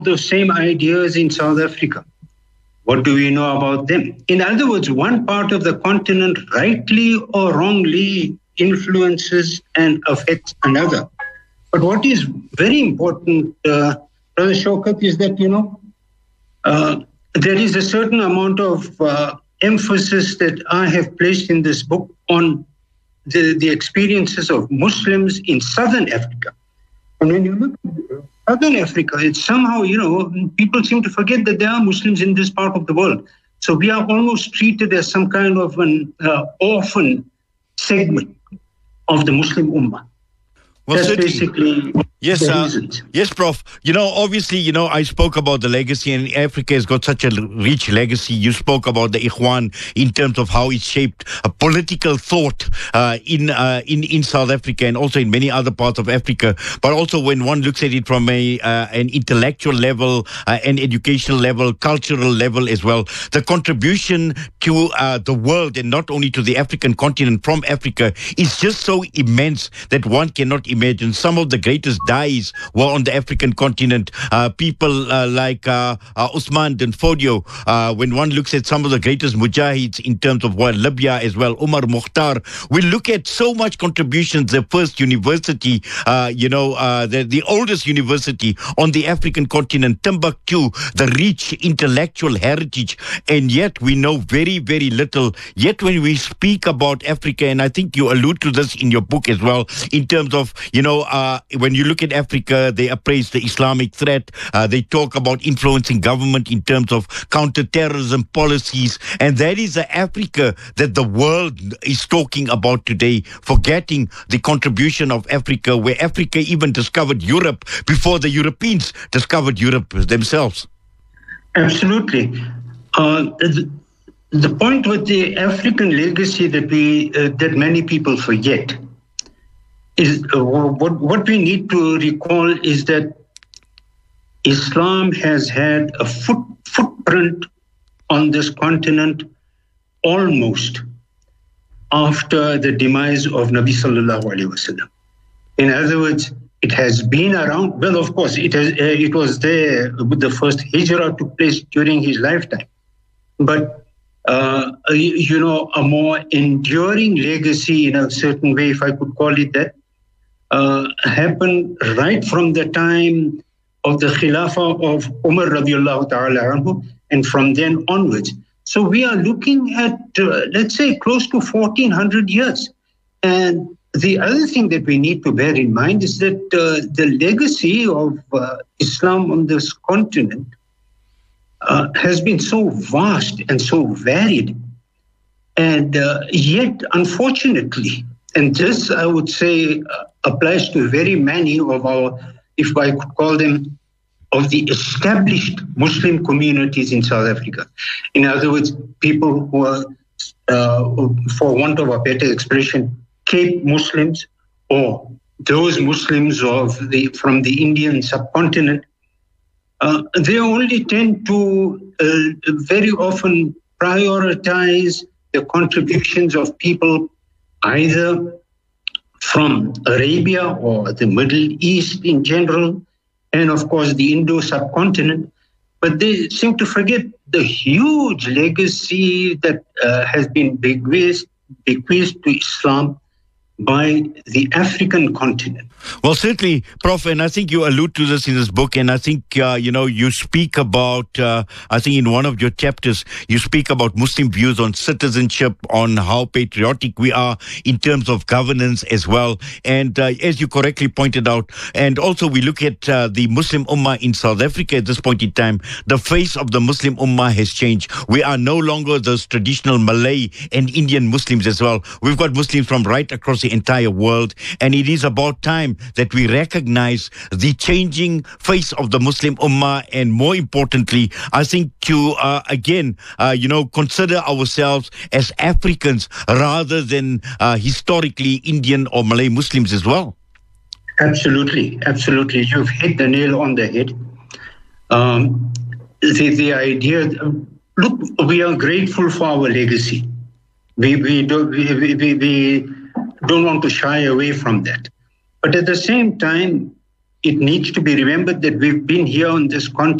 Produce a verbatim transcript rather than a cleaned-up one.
those same ideas in South Africa. What do we know about them? In other words, one part of the continent, rightly or wrongly, influences and affects another. But what is very important, uh, Brother Shaukat, is that, you know, uh, there is a certain amount of uh, emphasis that I have placed in this book on the, the experiences of Muslims in Southern Africa. And when you look at Southern Africa, it's somehow, you know, people seem to forget that there are Muslims in this part of the world. So we are almost treated as some kind of an uh, orphan segment of the Muslim Ummah. Well, That's certainly. basically Yes, the uh, reasons. yes, Professor You know, obviously, you know, I spoke about the legacy, and Africa has got such a rich legacy. You spoke about the Ikhwan in terms of how it shaped a political thought uh, in uh, in in South Africa and also in many other parts of Africa. But also, when one looks at it from a uh, an intellectual level, uh, an educational level, cultural level as well, the contribution to uh, the world and not only to the African continent from Africa is just so immense that one cannot imagine. Some of the greatest dies were on the African continent. Uh, people uh, like uh, uh, Usman bin Fodio, uh, when one looks at some of the greatest mujahids in terms of well, Libya as well, Umar Mukhtar, we look at so much contributions. The first university, uh, you know, uh, the, the oldest university on the African continent, Timbuktu, the rich intellectual heritage, and yet we know very, very little. Yet when we speak about Africa, and I think you allude to this in your book as well, in terms of, you know, uh, when you look at Africa, they appraise the Islamic threat. Uh, they talk about influencing government in terms of counter-terrorism policies. And that is the Africa that the world is talking about today, forgetting the contribution of Africa, where Africa even discovered Europe before the Europeans discovered Europe themselves. Absolutely. Uh, the, the point with the African legacy that we uh, that many people forget is uh, what what we need to recall is that Islam has had a foot, footprint on this continent almost after the demise of Nabi Sallallahu Alaihi Wasallam. In other words, it has been around. Well, of course, it has. Uh, it was there. The first hijrah took place during his lifetime, but uh, you know, a more enduring legacy in a certain way, if I could call it that, uh, happened right from the time of the Khilafah of Umar radiallahu ta'ala anhu, and from then onwards. So we are looking at, uh, let's say, close to fourteen hundred years. And the other thing that we need to bear in mind is that uh, the legacy of uh, Islam on this continent uh, has been so vast and so varied. And uh, yet, unfortunately, and this, I would say, uh, applies to very many of our, if I could call them, of the established Muslim communities in South Africa. In other words, people who are, uh, for want of a better expression, Cape Muslims, or those Muslims of the from the Indian subcontinent, uh, they only tend to uh, very often prioritize the contributions of people either from Arabia or the Middle East in general, and of course the Indo subcontinent. But they seem to forget the huge legacy that uh, has been bequeathed, bequeathed to Islam by the African continent. Well, certainly, Prof, and I think you allude to this in this book, and I think, uh, you know, you speak about, uh, I think in one of your chapters, you speak about Muslim views on citizenship, on how patriotic we are in terms of governance as well. And uh, as you correctly pointed out, and also we look at uh, the Muslim Ummah in South Africa at this point in time, the face of the Muslim Ummah has changed. We are no longer those traditional Malay and Indian Muslims as well. We've got Muslims from right across the entire world, and it is about time that we recognize the changing face of the Muslim Ummah, and more importantly, I think to uh, again, uh, you know, consider ourselves as Africans rather than uh, historically Indian or Malay Muslims as well. Absolutely, absolutely. You've hit the nail on the head. Um, the the idea. Look, we are grateful for our legacy. We we don't we, we, we don't want to shy away from that. But at the same time, it needs to be remembered that we've been here on this continent